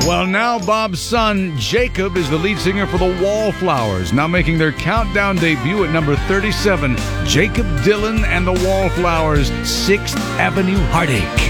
Well, now Bob's son, Jacob, is the lead singer for the Wallflowers, now making their countdown debut at number 37, Jacob Dylan and the Wallflowers, 6th Avenue Heartache.